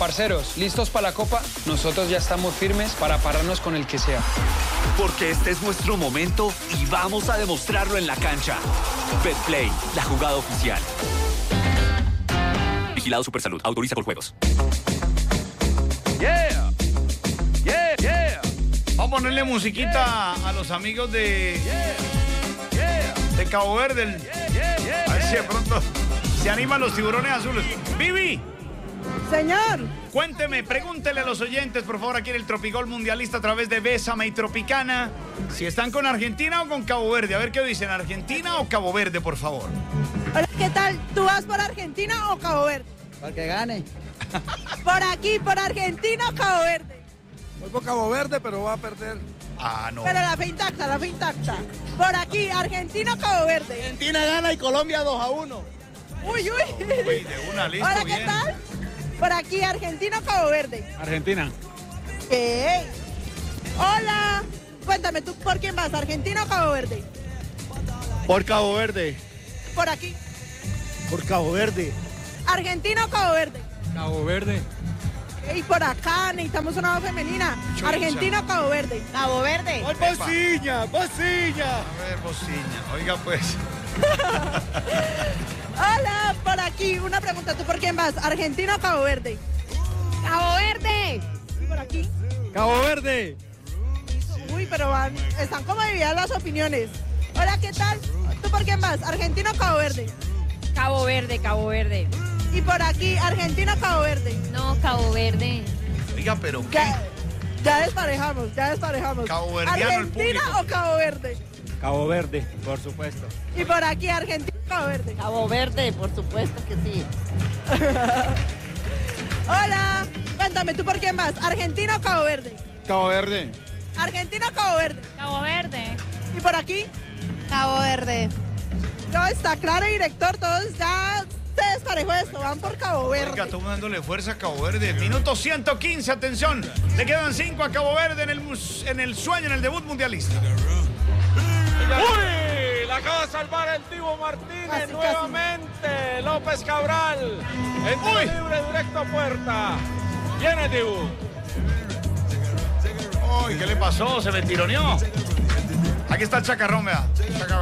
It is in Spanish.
Parceros, ¿listos para la Copa? Nosotros ya estamos firmes para pararnos con el que sea. Porque este es nuestro momento y vamos a demostrarlo en la cancha. Betplay, la jugada oficial. Vigilado Supersalud. Autoriza con juegos. Yeah. Yeah, yeah. Vamos a ponerle musiquita a los amigos de Cabo Verde. A ver si de pronto se animan los tiburones azules. Vivi. Señor. Cuénteme, pregúntele a los oyentes, por favor, aquí en el Tropigol Mundialista a través de Bésame y Tropicana, si están con Argentina o con Cabo Verde. A ver qué dicen, ¿Argentina o Cabo Verde, por favor? Hola, ¿qué tal? ¿Tú vas por Argentina o Cabo Verde? Para que gane. Por aquí, por Argentina o Cabo Verde. Voy por Cabo Verde, pero va a perder. Ah, no. Pero la fe intacta, la fe intacta. Por aquí, Argentina o Cabo Verde. Argentina gana y Colombia 2-1. Uy, uy. Uy, de una, listo, Hola, ¿qué bien. tal? Por aquí, Argentina o Cabo Verde. Argentina. ¿Qué? Hola. Cuéntame, ¿tú por quién vas? ¿Argentina o Cabo Verde? Por Cabo Verde. Por aquí. Por Cabo Verde. ¿Argentina o Cabo Verde? Cabo Verde. Y por acá necesitamos una voz femenina. Chucha. ¿Argentina o Cabo Verde? Cabo Verde. ¡Ay, Bociña! ¡Bociña! A ver, bociña. Oiga, pues. Hola, por aquí. Una pregunta, ¿tú por quién vas? ¿Argentina o Cabo Verde? Cabo Verde. ¿Y por aquí? ¡Cabo Verde! Uy, pero están como divididas las opiniones. Hola, ¿qué tal? ¿Tú por quién vas? ¿Argentina o Cabo Verde? Cabo Verde, Cabo Verde. Y por aquí, ¿Argentina o Cabo Verde? No, Cabo Verde. Oiga, pero ¿qué? Ya desparejamos, ya desparejamos. Caboverdiano el ¿Argentina público. o Cabo Verde? Cabo Verde, por supuesto. Y por aquí, ¿Argentina o Cabo Verde? Cabo Verde, por supuesto que sí. Hola, cuéntame, ¿tú por quién vas? ¿Argentina o Cabo Verde? Cabo Verde. ¿Argentina o Cabo Verde? Cabo Verde. ¿Y por aquí? Cabo Verde. No, está claro, director, todos ya se desparejó esto, van por Cabo Oiga, Verde. estamos dándole fuerza a Cabo Verde. Minuto 115, atención. Le quedan 5 a Cabo Verde en el sueño, en el debut mundialista. ¡Uy! La acaba de salvar el Divo Martínez Casi, nuevamente. López Cabral. En tiro libre directo a puerta. Viene Divo. Uy, ¿qué le pasó? Se me tironeó. Aquí está el chacarrón, vea. Chacarrón.